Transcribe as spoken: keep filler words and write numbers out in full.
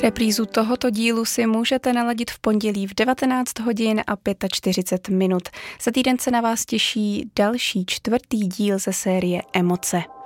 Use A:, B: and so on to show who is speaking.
A: Reprízu tohoto dílu si můžete naladit v pondělí v devatenáct hodin a čtyřicet pět minut. Za týden se na vás těší další čtvrtý díl ze série Emoce.